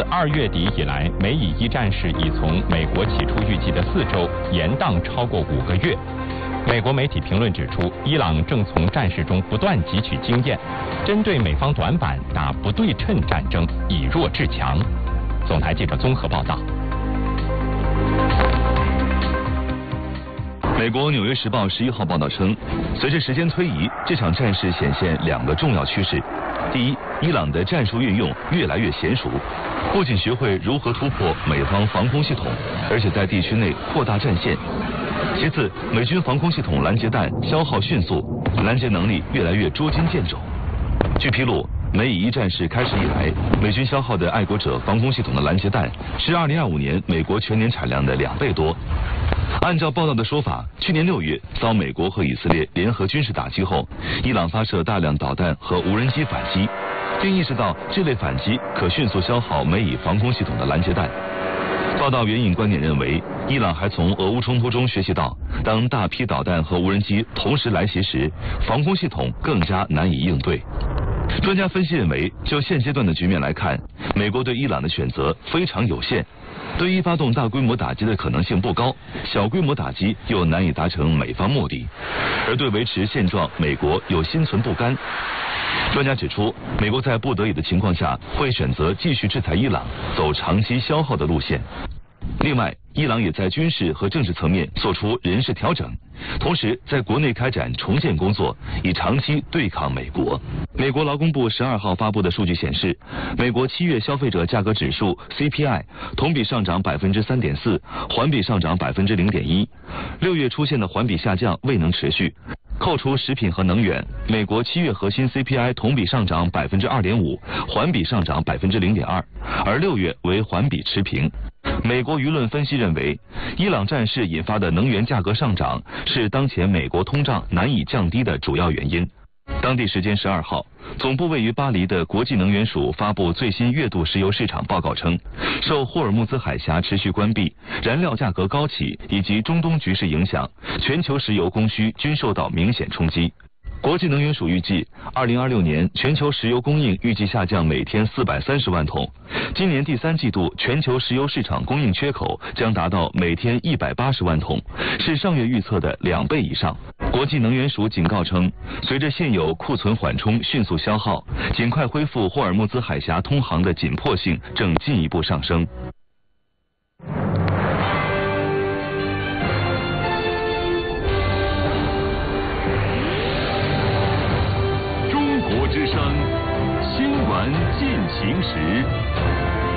2月底以来，美以1战事已从美国起初预计的4周延宕超过5个月。美国媒体评论指出，伊朗正从战事中不断汲取经验，针对美方短板打不对称战争，以弱制强。总台记者综合报道。 美国《纽约时报》11号报道称，随着时间推移，这场战事显现2个重要趋势：第一，伊朗的战术运用越来越娴熟，不仅学会如何突破美方防空系统，而且在地区内扩大战线；其次，美军防空系统拦截弹消耗迅速，拦截能力越来越捉襟见肘。据披露，美以1战事开始以来，美军消耗的爱国者防空系统的拦截弹是2025年美国全年产量的2倍多。按照报道的说法，去年6月遭美国和以色列联合军事打击后，伊朗发射大量导弹和无人机反击，并意识到这类反击可迅速消耗美以防空系统的拦截弹。报道援引观点认为，伊朗还从俄乌冲突中学习到，当大批导弹和无人机同时来袭时，防空系统更加难以应对。专家分析认为，就现阶段的局面来看，美国对伊朗的选择非常有限，对伊发动大规模打击的可能性不高，小规模打击又难以达成美方目的，而对维持现状，美国又心存不甘。专家指出，美国在不得已的情况下，会选择继续制裁伊朗，走长期消耗的路线。另外，伊朗也在军事和政治层面做出人事调整，同时在国内开展重建工作，以长期对抗美国。美国劳工部12号发布的数据显示，美国7月消费者价格指数 CPI 同比上涨3.4%，环比上涨0.1%，6月出现的环比下降未能持续。扣除食品和能源，美国7月核心 CPI 同比上涨2.5%，环比上涨0.2%，而6月为环比持平。美国舆论分析认为，伊朗战事引发的能源价格上涨是当前美国通胀难以降低的主要原因。当地时间12号，总部位于巴黎的国际能源署发布最新月度石油市场报告称，受霍尔木兹海峡持续关闭、燃料价格高企以及中东局势影响，全球石油供需均受到明显冲击。国际能源署预计，2026年全球石油供应预计下降每天430万桶，今年第3季度全球石油市场供应缺口将达到每天180万桶，是上月预测的2倍以上。国际能源署警告称，随着现有库存缓冲迅速消耗，尽快恢复霍尔木兹海峡通航的紧迫性正进一步上升。 之声新闻进行时。